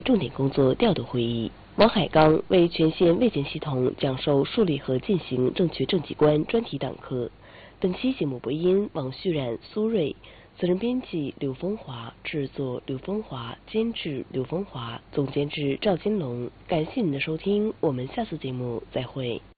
重点工作调度会议。王海刚为全县卫健系统讲授树立和践行正确政绩观专题党课。本期节目播音王旭冉、苏瑞，责任编辑刘风华，制作刘风华，监制刘风华，总监制赵金龙。感谢您的收听，我们下次节目再会。